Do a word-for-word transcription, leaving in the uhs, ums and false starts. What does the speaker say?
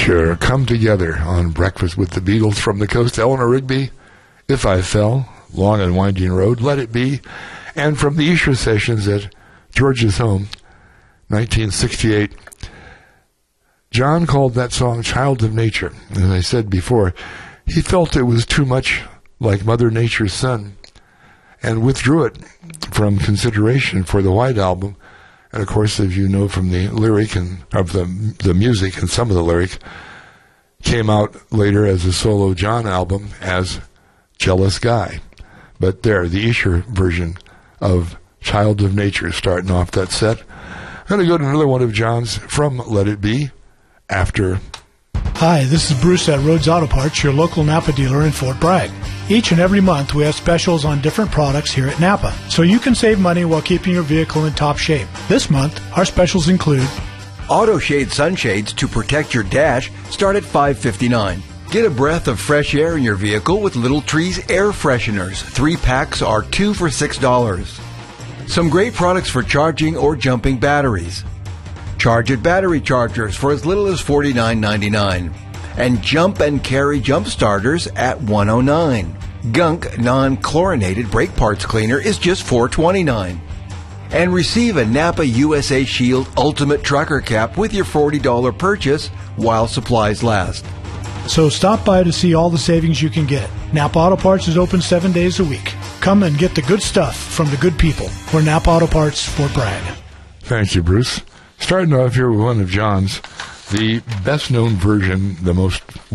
Sure. Come Together on Breakfast with the Beatles from the coast. Eleanor Rigby, If I Fell, Long and Winding Road, Let It Be. And from the Isha sessions at George's Home, nineteen sixty-eight, John called that song Child of Nature. As I said before, he felt it was too much like Mother Nature's son and withdrew it from consideration for the White Album. And of course, as you know from the lyric and of the the music and some of the lyric, came out later as a solo John album as Jealous Guy. But there, the Isher version of Child of Nature starting off that set. I'm going to go to another one of John's from Let It Be after. Hi, this is Bruce at Rhodes Auto Parts, your local Napa dealer in Fort Bragg. Each and every month we have specials on different products here at Napa, so you can save money while keeping your vehicle in top shape. This month, our specials include Auto Shade sunshades to protect your dash start at five fifty-nine. Get a breath of fresh air in your vehicle with Little Trees air fresheners. Three packs are two for six dollars. Some great products for charging or jumping batteries. Charge It battery chargers for as little as forty-nine ninety-nine. And Jump and Carry jump starters at one oh nine. Gunk non-chlorinated brake parts cleaner is just four twenty-nine. And receive a Napa U S A Shield Ultimate Trucker Cap with your forty dollars purchase while supplies last. So stop by to see all the savings you can get. Napa Auto Parts is open seven days a week. Come and get the good stuff from the good people. We're Napa Auto Parts, Fort Bragg. Thank you, Bruce. Starting off here with one of John's, the best-known version, the most